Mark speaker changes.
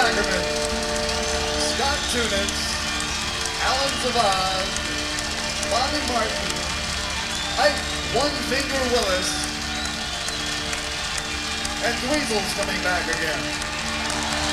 Speaker 1: Ackerman, Scott Tunis, Alan Zavad, Bobby Martin, Ike One Finger Willis, and Dweezil's coming back again.